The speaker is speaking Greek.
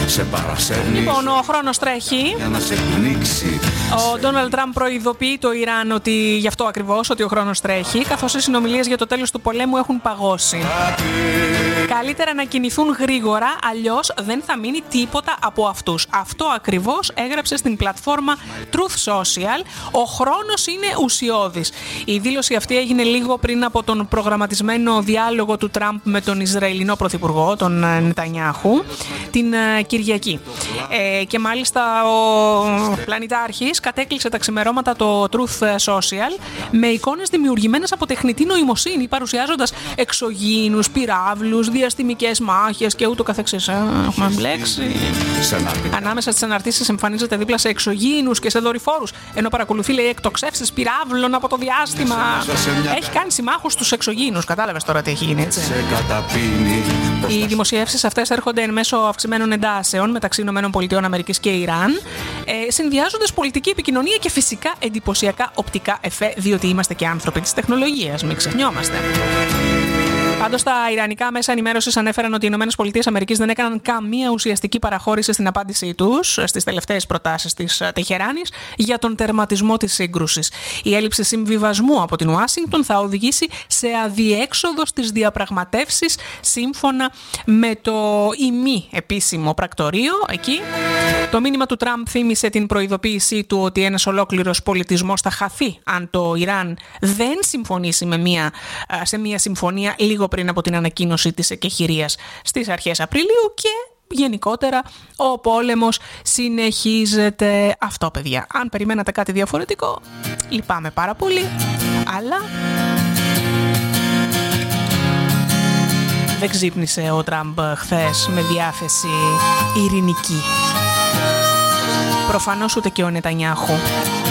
Λοιπόν, ο χρόνος τρέχει. Ο Ντόναλντ Τραμπ προειδοποιεί το Ιράν ότι γι' αυτό ακριβώς, ότι ο χρόνος τρέχει, καθώς οι συνομιλίες για το τέλος του πολέμου έχουν παγώσει. Καλύτερα να κινηθούν γρήγορα, αλλιώς δεν θα μείνει τίποτα από αυτούς. Αυτό ακριβώς έγραψε στην πλατφόρμα Truth Social. Ο χρόνος είναι ουσιώδης. Η δήλωση αυτή έγινε λίγο πριν από τον προγραμματισμένο διάλογο του Τραμπ με τον Ισραηλινό Πρωθυπουργό, τον Νετανιάχου, την Κυριακή. Και μάλιστα ο πλανητάρχης κατέκλυσε τα ξημερώματα το Truth Social με εικόνες δημιουργημένες από τεχνητή νοημοσύνη, παρουσιάζοντας εξωγήινους, πυράβλους, διαστημικές μάχες και ούτω καθεξής. Έχουμε μπλέξει. Ανάμεσα στις αναρτήσεις εμφανίζεται δίπλα σε εξωγήινους και σε δορυφόρους, ενώ παρακολουθεί, λέει, εκτοξεύσεις πυράβλων από το διάστημα. Έχει κάνει συμμάχους στους εξωγήινους. Κατάλαβες τώρα τι έχει γίνει, έτσι. Οι δημοσιεύσεις αυτές έρχονται εν μέσω αυξημένων εντάσεων μεταξύ ΗΠΑ και Ιράν, συνδυάζοντας πολιτική επικοινωνία και φυσικά εντυπωσιακά οπτικά εφέ, διότι είμαστε και άνθρωποι της τεχνολογίας, μην ξεχνιόμαστε. Πάντως, τα ιρανικά μέσα ενημέρωσης ανέφεραν ότι οι ΗΠΑ δεν έκαναν καμία ουσιαστική παραχώρηση στην απάντησή τους στις τελευταίες προτάσεις της Τεχεράνης για τον τερματισμό της σύγκρουσης. Η έλλειψη συμβιβασμού από την Ουάσιγκτον θα οδηγήσει σε αδιέξοδο στις διαπραγματεύσεις, σύμφωνα με το ημί επίσημο πρακτορείο εκεί. Το μήνυμα του Τραμπ θύμισε την προειδοποίησή του ότι ένας ολόκληρος πολιτισμός θα χαθεί αν το Ιράν δεν συμφωνήσει σε μια συμφωνία λίγο πριν από την ανακοίνωση της εκεχηρίας στις αρχές Απριλίου, και γενικότερα ο πόλεμος συνεχίζεται. Αυτό, παιδιά. Αν περιμένατε κάτι διαφορετικό, λυπάμαι πάρα πολύ, αλλά δεν ξύπνησε ο Τραμπ χθες με διάθεση ειρηνική. Προφανώς ούτε και ο Νετανιάχου.